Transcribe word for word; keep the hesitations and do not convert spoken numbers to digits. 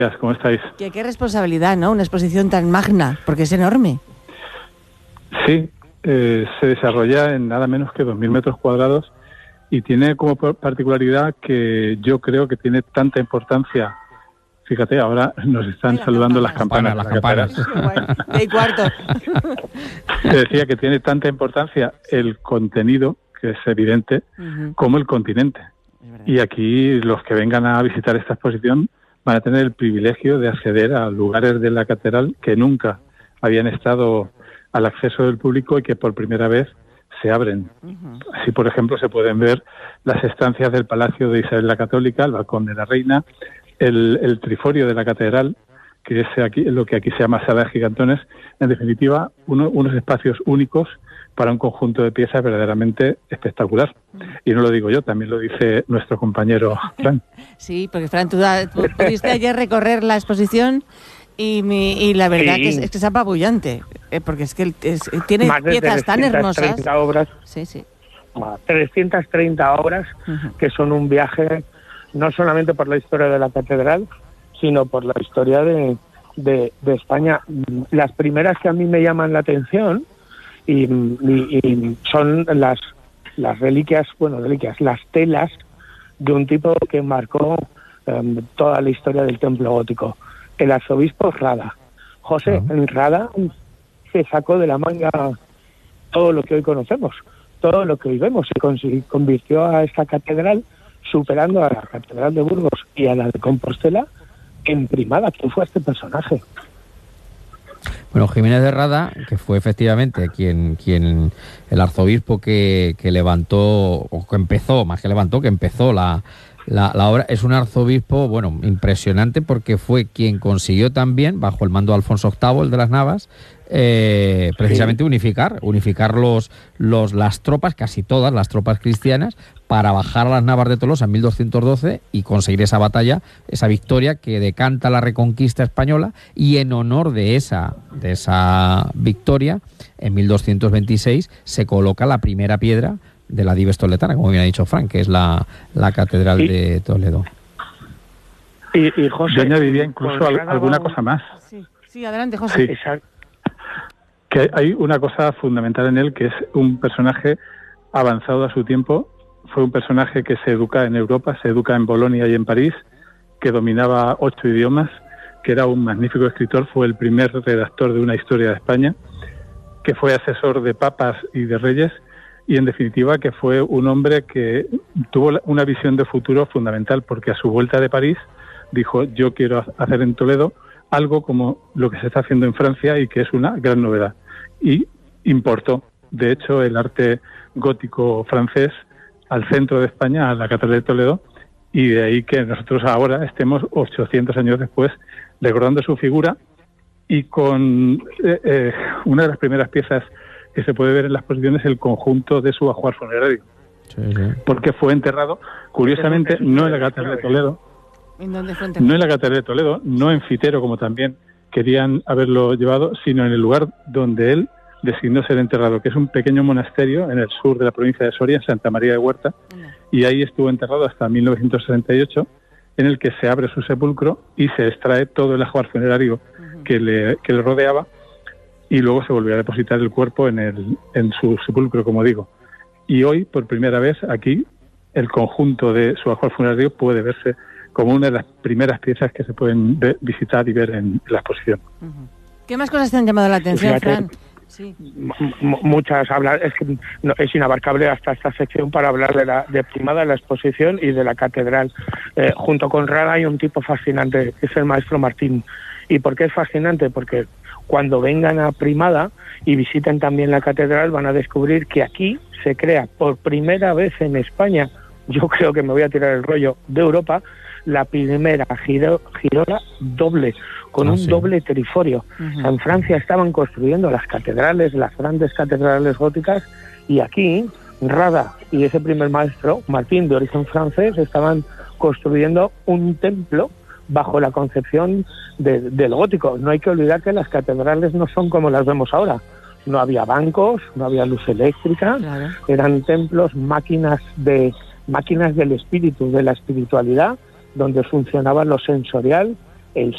¿Cómo estáis? Qué, qué responsabilidad, ¿no? Una exposición tan magna, porque es enorme. Sí, eh, se desarrolla en nada menos que dos mil metros cuadrados y tiene como particularidad que yo creo que tiene tanta importancia. Fíjate, ahora nos están Ay, saludando las campanas. las campanas. Las campanas. Y cuarto. Se decía que tiene tanta importancia el contenido, que es evidente, Uh-huh. como el continente. Es verdad. Y aquí los que vengan a visitar esta exposición van a tener el privilegio de acceder a lugares de la catedral que nunca habían estado al acceso del público y que por primera vez se abren. Uh-huh. Así, por ejemplo, se pueden ver las estancias del Palacio de Isabel la Católica, el Balcón de la Reina, el, el triforio de la catedral, que es aquí lo que aquí se llama Sala de Gigantones. En definitiva, uno, unos espacios únicos para un conjunto de piezas verdaderamente espectacular. Y no lo digo yo, también lo dice nuestro compañero Fran. Sí, porque Fran, tú, da- tú pudiste ayer recorrer la exposición y, mi, y la verdad Sí. que es, es que es apabullante, eh, porque es que el- es- tiene Más de piezas tan trescientas treinta hermosas. obras, Sí, sí. trescientas treinta obras Uh-huh. que son un viaje no solamente por la historia de la catedral, sino por la historia de, de, de España. Las primeras que a mí me llaman la atención y, y- y son las, las reliquias, bueno, reliquias, las telas de un tipo que marcó um, toda la historia del templo gótico, el arzobispo Rada. José Ah. Rada se sacó de la manga todo lo que hoy conocemos, todo lo que hoy vemos, y con- y convirtió a esta catedral, superando a la catedral de Burgos y a la de Compostela, en primada. ¿Quién fue este personaje? Bueno, Jiménez de Rada, que fue efectivamente quien, quien el arzobispo que, que levantó, o que empezó, más que levantó, que empezó la, la, la obra, es un arzobispo, bueno, impresionante, porque fue quien consiguió también, bajo el mando de Alfonso octavo, el de las Navas, eh, precisamente Sí. unificar, unificar los, los, las tropas, casi todas las tropas cristianas, para bajar a las Navas de Tolosa en mil doscientos doce y conseguir esa batalla, esa victoria que decanta la reconquista española, y en honor de esa, de esa victoria, en mil doscientos veintiséis se coloca la primera piedra de la Dives Toledana, como bien ha dicho Frank, que es la, la Catedral Sí. de Toledo. Y, y José, Yo añadiría incluso con al- Rada alguna va- cosa más. Sí, sí, adelante, José. Sí. Exacto. Que hay una cosa fundamental en él, que es un personaje avanzado a su tiempo. Fue un personaje que se educa en Europa, se educa en Bolonia y en París, que dominaba ocho idiomas, que era un magnífico escritor, fue el primer redactor de una historia de España, que fue asesor de papas y de reyes, y en definitiva que fue un hombre que tuvo la- una visión de futuro fundamental, porque a su vuelta de París dijo: yo quiero hacer en Toledo algo como lo que se está haciendo en Francia y que es una gran novedad. Y importó, de hecho, el arte gótico francés al centro de España, a la Catedral de Toledo, y de ahí que nosotros ahora estemos ochocientos años después recordando su figura, y con eh, eh, una de las primeras piezas que se puede ver en la exposición es el conjunto de su ajuar funerario, Sí, sí. porque fue enterrado, curiosamente, no en la Catedral de Toledo, ¿En dónde fue no enterrado? en la Catedral de Toledo, no en Fitero, como también querían haberlo llevado, sino en el lugar donde él designó ser enterrado, que es un pequeño monasterio en el sur de la provincia de Soria, en Santa María de Huerta, Anda. y ahí estuvo enterrado hasta mil novecientos sesenta y ocho, en el que se abre su sepulcro y se extrae todo el ajuar funerario Ujú. que le, que le rodeaba, y luego se volvió a depositar el cuerpo en, el, en su sepulcro, como digo. Y hoy, por primera vez, aquí, el conjunto de su ajuar funerario puede verse como una de las primeras piezas que se pueden ver, visitar y ver en la exposición. Ujú. ¿Qué más cosas te han llamado la atención, Fíjate. Fran? Sí. M- m- muchas hablar es que no, es inabarcable hasta esta sección para hablar de la de primada, de la exposición y de la catedral. Eh, junto con Rada hay un tipo fascinante, que es el maestro Martín. ¿Y por qué es fascinante? Porque cuando vengan a Primada y visiten también la catedral, van a descubrir que aquí se crea por primera vez en España, yo creo que me voy a tirar el rollo, de Europa, la primera giro, girola doble, con Ah, un sí. doble triforio. Ujú. En Francia estaban construyendo las catedrales, las grandes catedrales góticas, y aquí Rada y ese primer maestro, Martín, de origen francés, estaban construyendo un templo bajo la concepción de, del gótico. No hay que olvidar que las catedrales no son como las vemos ahora. No había bancos, no había luz eléctrica, Claro. eran templos, máquinas de máquinas del espíritu, de la espiritualidad, donde funcionaba lo sensorial el